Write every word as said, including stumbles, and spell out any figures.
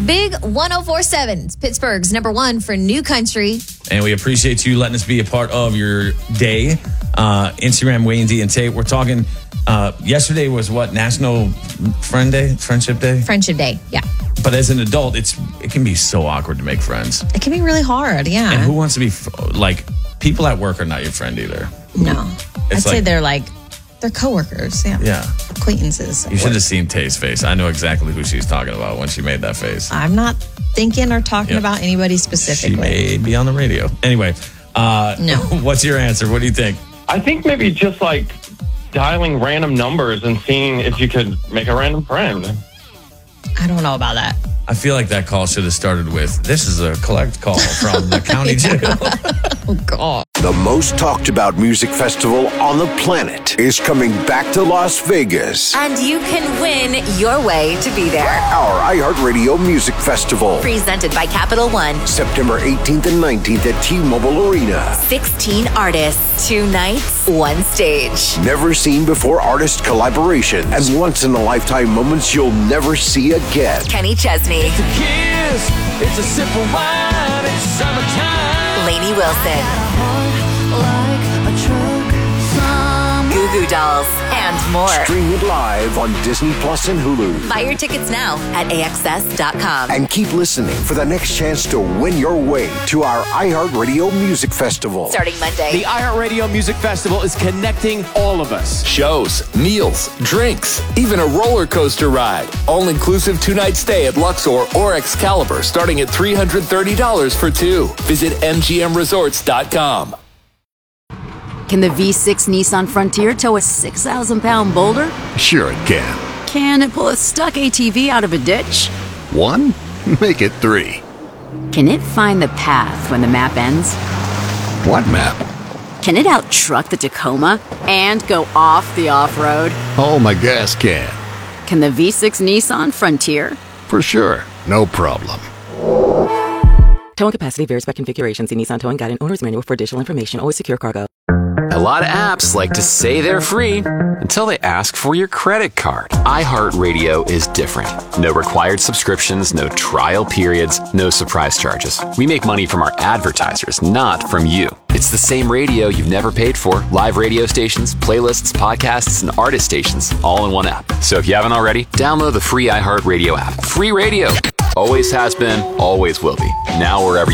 Big one oh four point seven. It's Pittsburgh's number one for new country. And we appreciate you letting us be a part of your day. Uh, Instagram, Wayne D and Tate. We're talking, uh, yesterday was what? National Friend Day? Friendship Day? Friendship Day, yeah. But as an adult, it's it can be so awkward to make friends. It can be really hard, yeah. And who wants to be, like, people at work are not your friend either. No. It's I'd say like- they're like, they're coworkers, yeah. Yeah. Acquaintances. You should have seen Tay's face. I know exactly who she's talking about when she made that face. I'm not thinking or talking Yeah. about anybody She specifically. may be on the radio. Anyway, uh, No. what's your answer? What do you think? I think maybe just like dialing random numbers and seeing if you could make a random friend. I don't know about that. I feel like that call should have started with, this is a collect call from the county jail. Oh, God. The most talked about music festival on the planet is coming back to Las Vegas. And you can win your way to be there. Our iHeartRadio Music Festival. Presented by Capital One. September eighteenth and nineteenth at T-Mobile Arena. sixteen artists, two nights, one stage. Never seen before artist collaborations and once in a lifetime moments you'll never see again. Kenny Chesney. It's a kiss, it's a sip of wine, it's summertime. Lainey Wilson. Goo Goo Dolls and more. Stream it live on Disney Plus and Hulu. Buy your tickets now at A X S dot com. And keep listening for the next chance to win your way to our iHeartRadio Music Festival. Starting Monday. The iHeartRadio Music Festival is connecting all of us. Shows, meals, drinks, even a roller coaster ride. All-inclusive two-night stay at Luxor or Excalibur starting at three hundred thirty dollars for two. Visit M G M resorts dot com. Can the V six Nissan Frontier tow a six thousand pound boulder? Sure it can. Can it pull a stuck A T V out of a ditch? One? Make it three. Can it find the path when the map ends? What map? Can it out-truck the Tacoma and go off the off-road? Oh, my gas can. Can the V six Nissan Frontier? For sure. No problem. Towing capacity varies by configuration. See Nissan Towing Guide and Owner's Manual for additional information. Always secure cargo. A lot of apps like to say they're free until they ask for your credit card. iHeartRadio is different. No required subscriptions, no trial periods, no surprise charges. We make money from our advertisers, not from you. It's the same radio you've never paid for. Live radio stations, playlists, podcasts, and artist stations, all in one app. So if you haven't already, download the free iHeartRadio app. Free radio. Always has been, always will be. Now wherever you